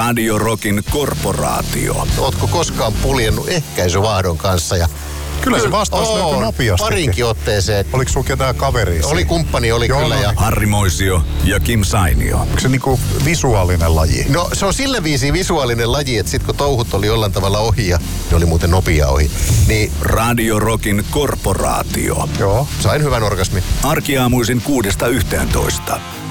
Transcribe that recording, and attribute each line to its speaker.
Speaker 1: Radio Rockin korporaatio.
Speaker 2: Ootko koskaan puljennut ehkäisyvahdon kanssa? Ja
Speaker 3: Kyllä se vastaus löytyi nopeasti.
Speaker 2: Parinkin otteeseen.
Speaker 3: Oliko sulla ketään kaveria?
Speaker 2: Oli kumppani, oli kyllä. Ja...
Speaker 1: Harri Moisio ja Kim Sainio.
Speaker 3: Onko se niinku visuaalinen laji?
Speaker 2: No se on sillä viisiin visuaalinen laji, että sit kun touhut oli jollain tavalla ohi ja ne oli muuten nopea ohi, niin...
Speaker 1: Radio Rockin korporaatio.
Speaker 3: Joo.
Speaker 2: Sain hyvän orgasmin.
Speaker 1: Arkiaamuisin 6–11.